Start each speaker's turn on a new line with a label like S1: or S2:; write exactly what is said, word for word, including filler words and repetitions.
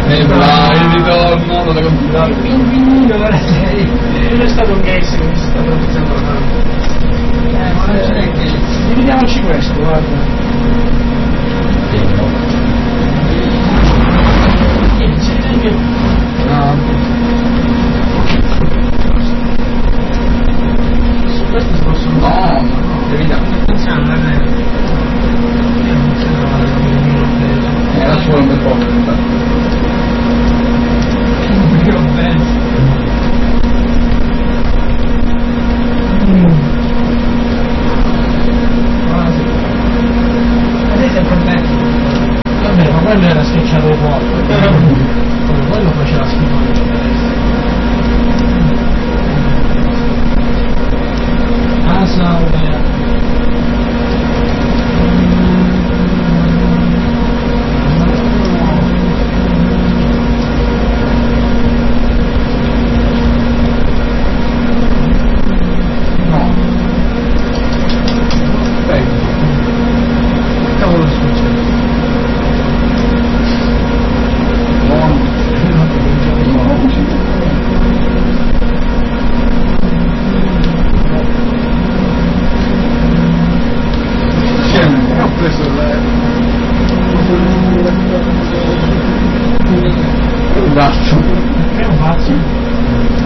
S1: E vai, ritorno, non da considerare.
S2: Un vinilo, ora sei. Non è stato un case che mi si sta traducendo la mano. Eh, ma non c'è che. Dividiamoci questo, guarda. Niente, c'è neanche.
S1: No.
S2: Su questo si possono.
S1: No, no, devi dare.
S2: Attenzione, non è vero. Io non so se
S1: Era solo un bel po'.
S2: io bene. Quasi. Vedete il problema? Vabbè, ma quello era schiacciato fuori. Quello faceva schifo.